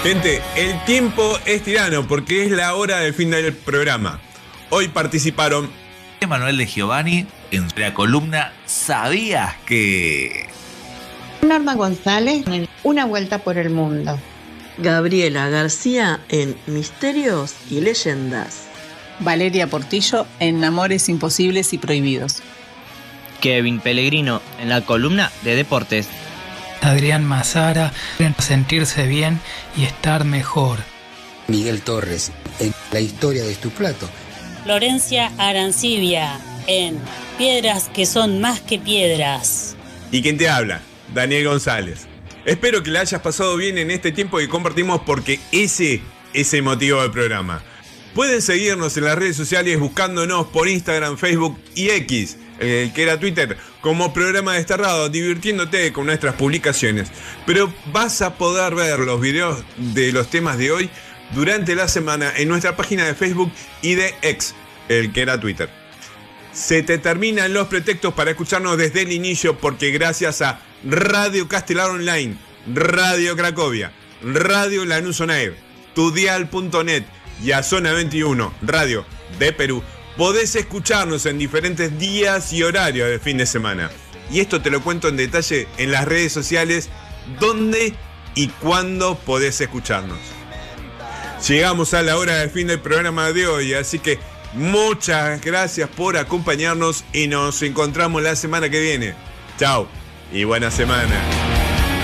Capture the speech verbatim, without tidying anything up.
Gente, el tiempo es tirano porque es la hora del fin del programa. Hoy participaron Manuel de Giovanni en la columna ¿Sabías que? Norma González en Una vuelta por el mundo. Gabriela García en Misterios y Leyendas. Valeria Portillo en Amores Imposibles y Prohibidos. Kevin Pellegrino en la columna de Deportes. Adrián Mazara en Sentirse bien y estar mejor. Miguel Torres en La historia de tu plato. Florencia Arancibia en Piedras que son más que piedras. ¿Y quién te habla? Daniel González. Espero que la hayas pasado bien en este tiempo que compartimos porque ese es el motivo del programa. Pueden seguirnos en las redes sociales buscándonos por Instagram, Facebook y X, eh, que era Twitter, como Programa Desterrado, divirtiéndote con nuestras publicaciones. Pero vas a poder ver los videos de los temas de hoy durante la semana en nuestra página de Facebook y de X, el que era Twitter. Se te terminan los pretextos para escucharnos desde el inicio porque gracias a Radio Castelar Online, Radio Cracovia, Radio Lanús On Air, tudial punto net y a Zona veintiuno, Radio de Perú, podés escucharnos en diferentes días y horarios del fin de semana. Y esto te lo cuento en detalle en las redes sociales, dónde y cuándo podés escucharnos. Llegamos a la hora del fin del programa de hoy, así que muchas gracias por acompañarnos y nos encontramos la semana que viene. Chao y buena semana.